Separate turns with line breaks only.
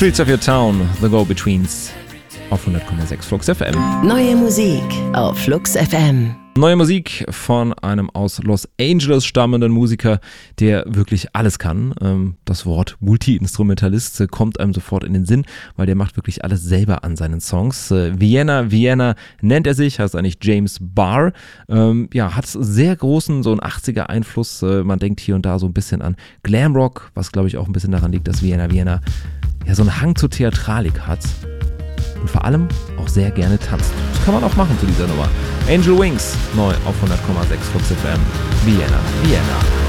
Streets of Your Town, The Go-Betweens auf 100,6 Flux FM.
Neue Musik auf Flux FM.
Neue Musik von einem aus Los Angeles stammenden Musiker, der wirklich alles kann. Das Wort Multi-Instrumentalist kommt einem sofort in den Sinn, weil der macht wirklich alles selber an seinen Songs. Vienna nennt er sich, heißt eigentlich James Barr. Hat sehr großen, so einen 80er Einfluss. Man denkt hier und da so ein bisschen an Glamrock, was glaube ich auch ein bisschen daran liegt, dass Vienna ja so einen Hang zur Theatralik hat. Und vor allem auch sehr gerne tanzt. Das kann man auch machen zu dieser Nummer. Angel Wings, neu auf 100,6 Flux FM. Vienna.